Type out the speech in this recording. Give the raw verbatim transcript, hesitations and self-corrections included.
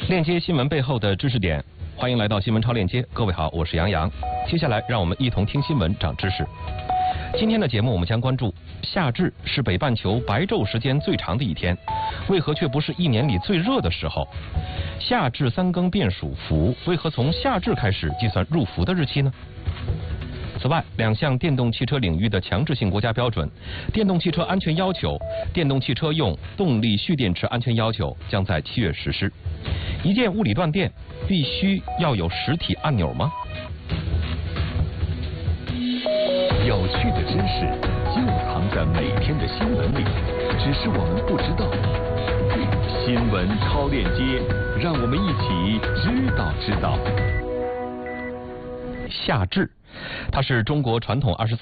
链接新闻背后的知识点，欢迎来到新闻超链接。各位好，我是杨洋。接下来让我们一同听新闻长知识。今天的节目我们将关注夏至是北半球白昼时间最长的一天，为何却不是一年里最热的时候？夏至三更便属伏，为何从夏至开始计算入伏的日期呢？此外，两项电动汽车领域的强制性国家标准、电动汽车安全要求、电动汽车用动力蓄电池安全要求将在七月实施。一件物理断电必须要有实体按钮吗？ 有趣的知识就藏在每天的新闻里，只是我们不知道。新闻超链接，让我们一起知道知道。 夏至，它是中国传统二十四